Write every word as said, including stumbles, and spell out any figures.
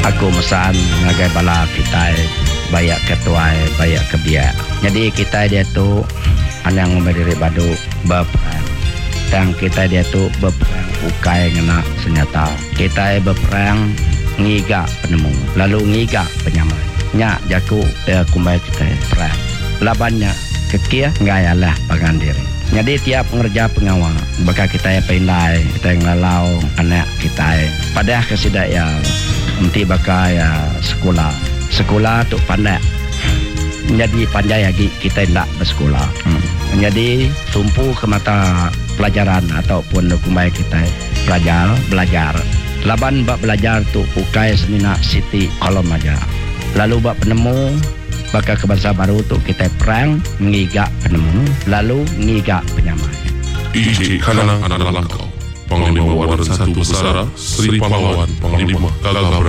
aku mesan ngagai bala kita bayak ketua bayak kebiak. Jadi kita dia tu anang berdiri badu berperang. Dan kita dia tu berperang ukai ngena senjata. Kita berperang ngiga penemu lalu ngiga penyamai. Nya jaku dia kumbai kita perang. Labannya kekia ngayalah pangan diri. Jadi tiap ngerja pengawal bakal kita ya pindai kita yang lalau anak kita pada kesidak ya nanti bakal ya sekolah sekolah tu pandai jadi pandai lagi kita tidak bersekolah hmm. Jadi tumpu ke mata pelajaran ataupun kumbai kita belajar belajar laban bak belajar tu ukai semina siti kolom aja lalu bak penemu bakal ke bangsa baru tu kita perang ngigak penemu lalu ngigak penyamai. Iji Kanang anak langkau Panglima Waran satu Besara Sri Pahlawan Panglima Gagah